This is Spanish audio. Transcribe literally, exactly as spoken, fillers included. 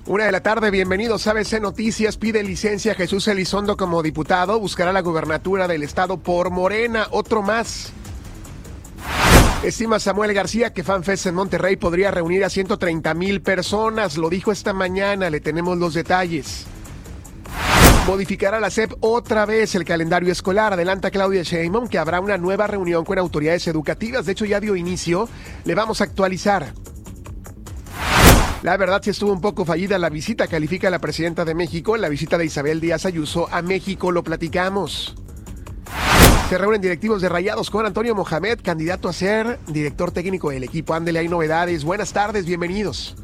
Una de la tarde, bienvenidos a A B C Noticias. Pide licencia a Jesús Elizondo como diputado. Buscará la gubernatura del estado por Morena. Otro más. Estima Samuel García que FanFest en Monterrey podría reunir a ciento treinta mil personas. Lo dijo esta mañana, le tenemos los detalles. Modificará la S E P otra vez el calendario escolar. Adelanta Claudia Sheinbaum que habrá una nueva reunión con autoridades educativas. De hecho, ya dio inicio. Le vamos a actualizar. La verdad sí estuvo un poco fallida la visita, califica la presidenta de México, la visita de Isabel Díaz Ayuso a México, lo platicamos. Se reúnen directivos de Rayados con Antonio Mohamed, candidato a ser director técnico del equipo. Ándele, hay novedades. Buenas tardes, bienvenidos.